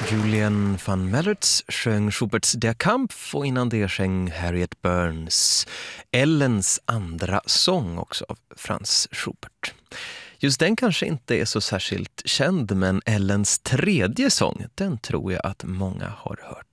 Julian van Mellertz sjöng Schuberts Der Kampf och innan det sjöng Harriet Burns Ellens andra sång också av Franz Schubert. Just den kanske inte är så särskilt känd, men Ellens tredje sång, den tror jag att många har hört.